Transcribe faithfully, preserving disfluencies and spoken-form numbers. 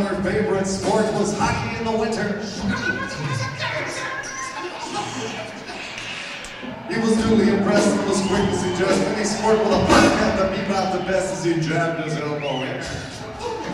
Her favorite sport was hockey in the winter. He was duly impressed and was quick to suggest any sport with a puck at the beat out the best as he jammed his elbow in.